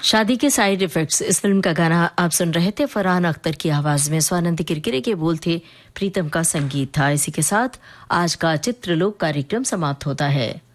शादी के side effects, इस फिल्म का गाना आप सुन रहे थे। फरहान अख्तर की आवाज में स्वानंद किरकिरे के बोल थे, प्रीतम का संगीत था। इसी के साथ आज का चित्रलोक कार्यक्रम समाप्त होता है।